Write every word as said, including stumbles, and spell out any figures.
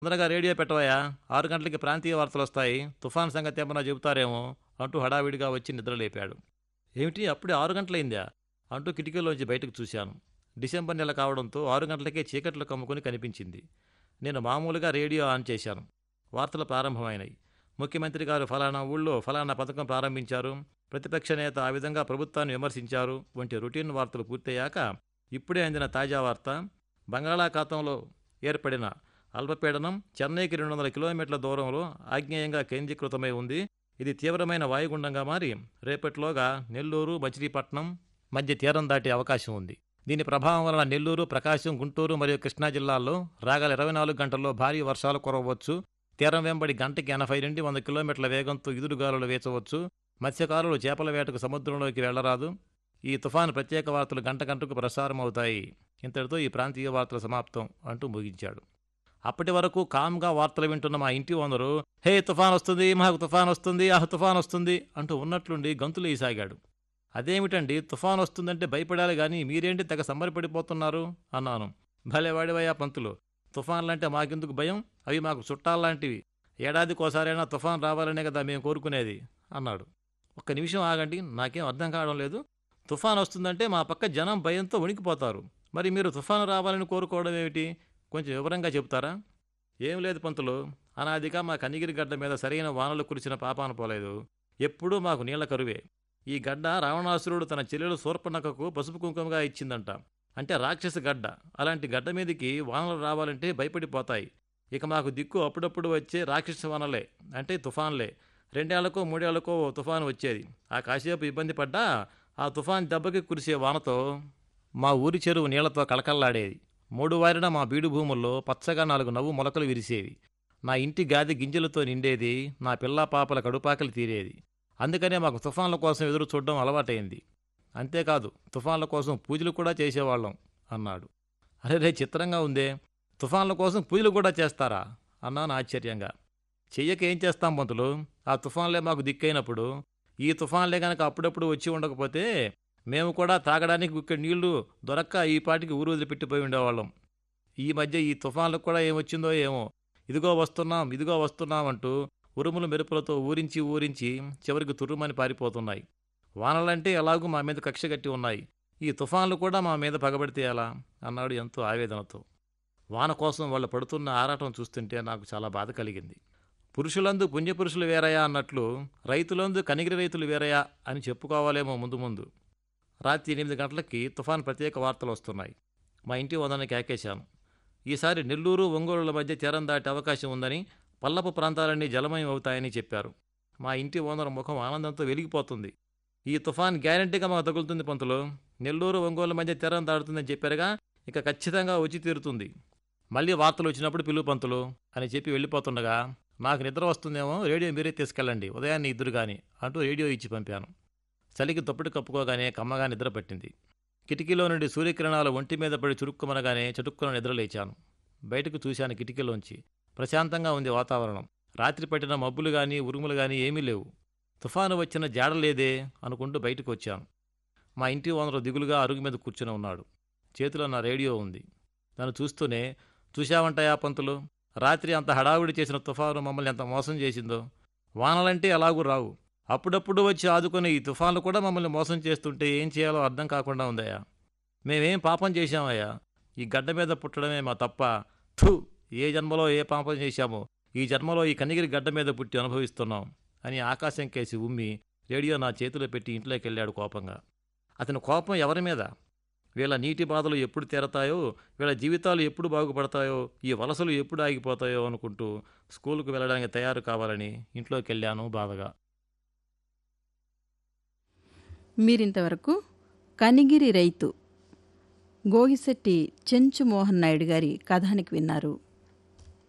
తొందరగా రేడియో పెట్టవయ్యా, ఆరు గంటలకి ప్రాంతీయ వార్తలొస్తాయి, తుఫాను సంగతి ఏమన్నా చెబుతారేమో అంటూ హడావిడిగా వచ్చి నిద్రలేపాడు. ఏమిటి అప్పుడే ఆరు గంటలైందా అంటూ కిటికీలోంచి బయటకు చూశాను. డిసెంబర్ నెల కావడంతో ఆరు గంటలకే చీకట్లు కమ్ముకుని కనిపించింది. నేను మామూలుగా రేడియో ఆన్ చేశాను. వార్తలు ప్రారంభమైనాయి. ముఖ్యమంత్రి గారు ఫలానా ఊళ్ళో ఫలానా పథకం ప్రారంభించారు, ప్రతిపక్ష నేత ఆ విధంగా ప్రభుత్వాన్ని విమర్శించారు వంటి రొటీన్ వార్తలు పూర్తయ్యాక ఇప్పుడే అందిన తాజా వార్త, బంగాళాఖాతంలో ఏర్పడిన అల్పపీడనం చెన్నైకి రెండు వందల కిలోమీటర్ల దూరంలో ఆగ్నేయంగా కేంద్రీకృతమై ఉంది. ఇది తీవ్రమైన వాయుగుండంగా మారి రేపటిలోగా నెల్లూరు మచిలీపట్నం మధ్య తీరం దాటే అవకాశం ఉంది. దీని ప్రభావం వలన నెల్లూరు, ప్రకాశం, గుంటూరు మరియు కృష్ణా జిల్లాల్లో రాగల ఇరవై నాలుగు గంటల్లో భారీ వర్షాలు కురవవచ్చు. తీరం వెంబడి గంటకి ఎనభై నుండి వంద కిలోమీటర్ల వేగంతో ఎదురుగాలులు వీచవచ్చు. మత్స్యకారులు చేపల వేటకు సముద్రంలోకి వెళ్లరాదు. ఈ తుఫాను ప్రత్యేక వార్తలు గంట గంటకు ప్రసారమవుతాయి. ఇంతటితో ఈ ప్రాంతీయ వార్తల సమాప్తం అంటూ ముగించాడు. అప్పటి వరకు కామ్గా వార్తలు వింటున్న మా ఇంటి ఓనరు, హే తుఫాన్ వస్తుంది, మాకు తుఫాన్ వస్తుంది, ఆహ్ తుఫాన్ వస్తుంది అంటూ ఉన్నట్లుండి గంతులు వేయసాగాడు. అదేమిటండి, తుఫాన్ వస్తుందంటే భయపడాలి గాని మీరేంటి తెగ సంబరపడిపోతున్నారు అన్నాను. భలేవాడివయ్యా పంతులు, తుఫాన్లంటే మాకెందుకు భయం, అవి మాకు చుట్టాల్లాంటివి. ఏడాదికోసారైనా తుఫాన్ రావాలనే కదా మేము కోరుకునేది అన్నాడు. ఒక్క నిమిషం ఆగండి, నాకేం అర్థం కావడం లేదు. తుఫాన్ వస్తుందంటే మా పక్క జనం భయంతో వణికిపోతారు, మరి మీరు తుఫాను రావాలని కోరుకోవడం ఏమిటి, కొంచెం వివరంగా చెబుతారా? ఏం లేదు పంతులు, అనాదిగా మా కనిగిరి గడ్డ మీద సరైన వానలు కురిసిన పాపాన పోలేదు. ఎప్పుడూ మాకు నీళ్ల కరువే. ఈ గడ్డ రావణాసురుడు తన చెల్లెలు శూర్పణఖకు పసుపు కుంకుమగా ఇచ్చిందంట. అంటే రాక్షస గడ్డ. అలాంటి గడ్డ మీదికి వానలు రావాలంటే భయపడిపోతాయి. ఇక మాకు దిక్కు అప్పుడప్పుడు వచ్చే రాక్షస వానలే, అంటే తుఫాన్లే. రెండేళ్లకో మూడేళ్లకో ఓ తుఫాను వచ్చేది. ఆ కాసేపు ఇబ్బంది పడ్డా ఆ తుఫాన్ దెబ్బకి కురిసే వానతో మా ఊరి చెరువు నీళ్లతో కళకళ్లాడేది. మూడు వారిన మా బీడు భూముల్లో పచ్చగా నాలుగు నవ్వు మొలకలు విరిసేవి. నా ఇంటి గాది గింజలతో నిండేది. నా పిల్లా పాపల కడుపాకలు తీరేది. అందుకనే మాకు తుఫాన్ల కోసం ఎదురు చూడడం అలవాటైంది. అంతేకాదు, తుఫాన్ల కోసం పూజలు కూడా చేసేవాళ్ళం అన్నాడు. అరే రే, చిత్రంగా ఉందే, తుఫాన్ల కోసం పూజలు కూడా చేస్తారా అన్నాను ఆశ్చర్యంగా. చెయ్యక ఏం చేస్తాం పంతులు, ఆ తుఫాన్లే మాకు దిక్కైనప్పుడు. ఈ తుఫాన్లే గనక అప్పుడప్పుడు వచ్చి ఉండకపోతే మేము కూడా తాగడానికి ఇక్కడ నీళ్లు దొరక్క ఈ పాటికి ఊరు వదిలిపెట్టిపోయి ఉండేవాళ్ళం. ఈ మధ్య ఈ తుఫాన్లకు కూడా ఏమొచ్చిందో ఏమో, ఇదిగో వస్తున్నాం ఇదిగో వస్తున్నాం అంటూ ఉరుములు మెరుపులతో ఊరించి ఊరించి చివరికి తుర్రుమని పారిపోతున్నాయి. వానలంటే ఎలాగూ మా మీద కక్ష కట్టి ఉన్నాయి, ఈ తుఫాన్లు కూడా మా మీద పగబడితే ఎలా అన్నాడు ఎంతో ఆవేదనతో. వాన కోసం వాళ్ళు పడుతున్న ఆరాటం చూస్తుంటే నాకు చాలా బాధ కలిగింది. పురుషులందు పుణ్యపురుషులు వేరయా అన్నట్లు రైతులందు కనిగిరి రైతులు వేరయా అని చెప్పుకోవాలేమో ముందు ముందు. రాత్రి ఎనిమిది గంటలకి తుఫాన్ ప్రత్యేక వార్తలు వస్తున్నాయి. మా ఇంటి వదన కేకేశాను. ఈసారి నెల్లూరు, ఒంగోలుల మధ్య తీరం దాటే అవకాశం ఉందని, పల్లపు ప్రాంతాలన్నీ జలమయం అవుతాయని చెప్పారు. మా ఇంటి ఓనర్ ముఖం ఆనందంతో వెలిగిపోతుంది. ఈ తుఫాన్ గ్యారంటీగా మాకు తగులుతుంది పంతులు. నెల్లూరు, ఒంగోలు మధ్య తీరం దాటుతుందని చెప్పారుగా, ఇక ఖచ్చితంగా వచ్చి తీరుతుంది. మళ్ళీ వార్తలు వచ్చినప్పుడు పిలువు పంతులు అని చెప్పి వెళ్ళిపోతుండగా, నాకు నిద్ర వస్తుందేమో, రేడియో మీరే తీసుకెళ్ళండి ఉదయాన్నే ఇద్దరు గాని అంటూ రేడియో ఇచ్చి పంపాను. చలికి దుప్పటి కప్పుకోగానే కమ్మగా నిద్ర పట్టింది. కిటికీలో నుండి సూర్యకిరణాలు ఒంటి మీద పడి చురుక్కుమనగానే చటుక్కున నిద్రలేచాను. బయటకు చూశాను కిటికీలోంచి. ప్రశాంతంగా ఉంది వాతావరణం. రాత్రి పట్టిన మబ్బులు గాని ఉరుములు గాని ఏమీ లేవు. తుఫాను వచ్చిన జాడలేదే అనుకుంటూ బయటకు వచ్చాను. మా ఇంటి ఓనరు దిగులుగా అరుగు మీద కూర్చుని ఉన్నాడు. చేతిలో నా రేడియో ఉంది. నన్ను చూస్తూనే, చూశావంటాయా పంతులు, రాత్రి అంత హడావుడి చేసిన తుఫాను మమ్మల్ని ఎంత మోసం చేసిందో. వానలంటే ఎలాగూ రావు, అప్పుడప్పుడు వచ్చి ఆదుకునే ఈ తుఫాన్లు కూడా మమ్మల్ని మోసం చేస్తుంటే ఏం చేయాలో అర్థం కాకుండా ఉందయ్యా. మేమేం పాపం చేశామయ్యా, ఈ గడ్డ మీద పుట్టడమే మా తప్ప. థూ, ఏ జన్మలో ఏ పాపం చేశామో ఈ జన్మలో ఈ కనిగిరి గడ్డ మీద పుట్టి అనుభవిస్తున్నాం అని ఆకాశం కేసి ఉమ్మి రేడియో నా చేతిలో పెట్టి ఇంట్లోకి వెళ్ళాడు కోపంగా. అతని కోపం ఎవరి మీద? వీళ్ళ నీటి బాధలు ఎప్పుడు తీరతాయో, వీళ్ళ జీవితాలు ఎప్పుడు బాగుపడతాయో, ఈ వలసలు ఎప్పుడు ఆగిపోతాయో అనుకుంటూ స్కూలుకు వెళ్ళడానికి తయారు కావాలని ఇంట్లోకి వెళ్ళాను బాధగా. మీరింతవరకు కనిగిరి రైతు గోగిశెట్టి చెంచు మోహన్ నాయుడు గారి కథానికి విన్నారు.